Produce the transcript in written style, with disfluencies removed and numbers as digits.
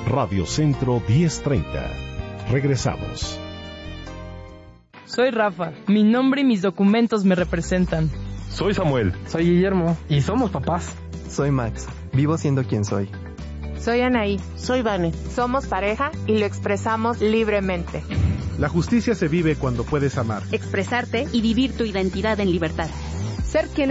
Radio Centro 1030. Regresamos. Soy Rafa. Mi nombre y mis documentos me representan. Soy Samuel. Soy Guillermo. Y somos papás. Soy Max. Vivo siendo quien soy. Soy Anaí. Soy Vane. Somos pareja y lo expresamos libremente. La justicia se vive cuando puedes amar, expresarte y vivir tu identidad en libertad. Ser quien